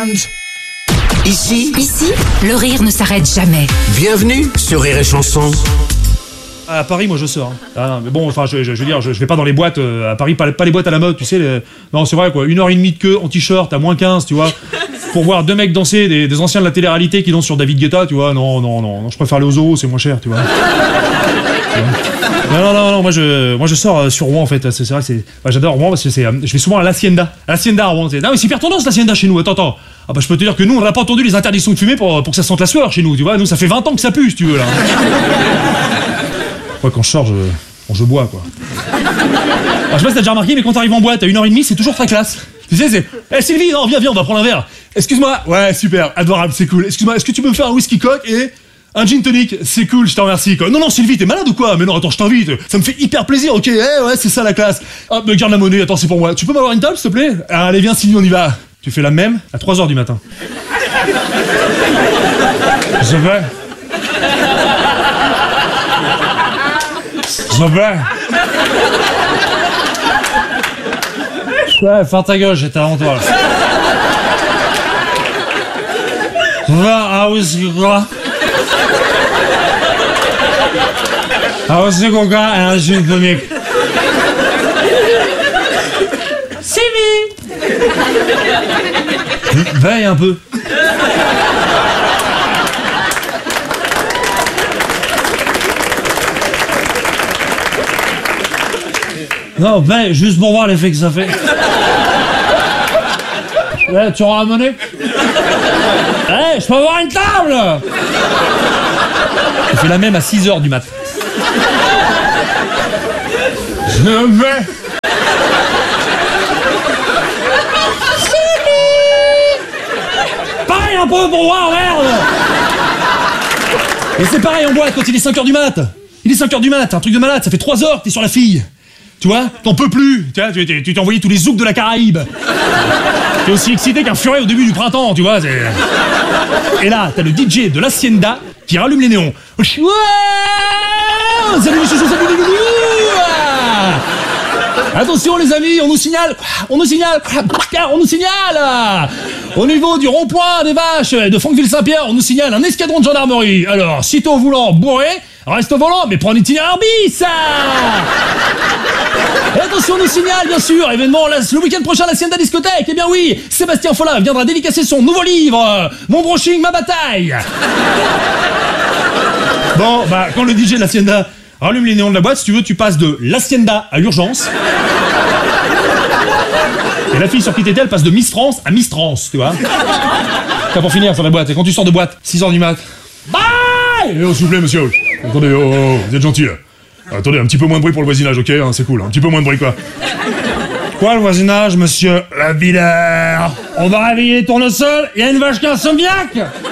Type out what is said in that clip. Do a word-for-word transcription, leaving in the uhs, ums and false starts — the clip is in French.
Ici, Ici, le rire ne s'arrête jamais. bienvenue sur Rire et Chanson. À Paris, moi je sors. Hein. Ah, non, mais bon, enfin, je, je, je veux dire, je, je vais pas dans les boîtes euh, à Paris, pas, pas les boîtes à la mode, tu sais. Les... Non, c'est vrai quoi. Une heure et demie de queue en t-shirt à moins quinze, tu vois, pour voir deux mecs danser, des, des anciens de la télé-réalité qui dansent sur David Guetta, tu vois. Non, non, non, non, je préfère aller au zoo, c'est moins cher, tu vois. Non, non, non, non, moi je, moi je sors euh, sur Rouen en fait. C'est, c'est vrai que c'est, bah, j'adore Rouen parce que c'est, euh, je vais souvent à l'Hacienda, à l'Hacienda à Rouen. C'est... Non, mais c'est hyper tendance l'Hacienda chez nous. Attends, attends. Ah bah je peux te dire que nous on n'a pas entendu les interdictions de fumer pour, pour que ça sente la sueur chez nous, tu vois. Nous ça fait vingt ans que ça pue, si tu veux là. Ouais, quand je sors, je, bon, je bois quoi. Alors, je sais pas si t'as déjà remarqué, mais quand t'arrives en boîte à une heure et demie, c'est toujours très classe. Tu sais, c'est, hé hey, Sylvie, non, viens, viens, on va prendre un verre. Excuse-moi, ouais, super, adorable, c'est cool. Excuse-moi, est-ce que tu peux me faire un whisky coke et un gin tonic? C'est cool, je te remercie quoi. Non, non, Sylvie, t'es malade ou quoi? Mais non, attends, je t'invite. Ça me fait hyper plaisir, ok, eh, ouais, c'est ça la classe. Ah, me garde la monnaie, attends, c'est pour moi. Tu peux m'avoir une table, s'il te plaît? Ah, allez, viens, Sylvie, on y va. Tu fais la même à trois heures du matin. Je vais. Je vais. Ouais, ferme ta gueule, j'étais avant toi. Je vais à whisky quoi? Un whisky coca et un gin tonic. Sylvie! Veille un peu. Non, veille, juste pour voir l'effet que ça fait. Ouais, tu auras la monnaie? Eh, hey, je peux avoir une table? Je fais la même à six heures du mat. Je vais. Pareil un peu pour voir, merde. Et c'est pareil en boîte quand il est cinq heures du mat. Il est cinq heures du mat, un truc de malade, ça fait trois heures que t'es sur la fille. Tu vois, t'en peux plus. Tu vois, tu t'es, tu t'es envoyé tous les zouks de la Caraïbe. T'es aussi excité qu'un furet au début du printemps, tu vois. C'est... Et là, t'as le D J de l'Hacienda qui rallume les néons. Ouais, salut les chouchous, salut les loulous. Attention les amis, on nous signale, on nous signale, on nous signale. Au niveau du rond-point des Vaches de Franqueville-Saint-Pierre, on nous signale un escadron de gendarmerie. Alors, sitôt voulant bourré, reste au volant, mais prends l'itinéraire bis. Et attention, on nous signale, bien sûr, événement le week-end prochain à la Hacienda Discothèque. Eh bien oui, Sébastien Folla viendra dédicacer son nouveau livre, Mon brushing, ma bataille. Bon, bah, quand le D J de l'Hacienda rallume les néons de la boîte, si tu veux, tu passes de l'Hacienda à l'urgence. Et la fille sur qui t'étais, elle passe de Miss France à Miss Trans, tu vois. T'as pour finir sur la boîte, et quand tu sors de boîte, six heures du mat. Bye. Eh oh, s'il vous plaît, monsieur. Attendez, oh, oh, vous êtes gentil, là. Attendez, un petit peu moins de bruit pour le voisinage, ok, hein, c'est cool, un petit peu moins de bruit, quoi. Quoi, le voisinage, monsieur la Billard? On va réveiller les tournesols, il y a une vache qui a un insomniaque.